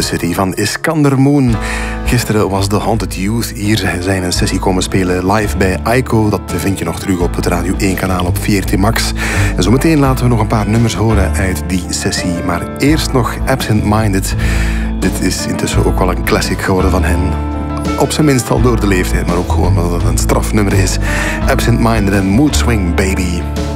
City van Iskander Moon. Gisteren was de Haunted Youth hier. Zij zijn een sessie komen spelen live bij Aiko. Dat vind je nog terug op het Radio 1-kanaal op VRT Max. En zometeen laten we nog een paar nummers horen uit die sessie. Maar eerst nog Absent Minded. Dit is intussen ook wel een classic geworden van hen. Op zijn minst al door de leeftijd, maar ook gewoon omdat het een strafnummer is. Absent Minded en Mood Swing Baby.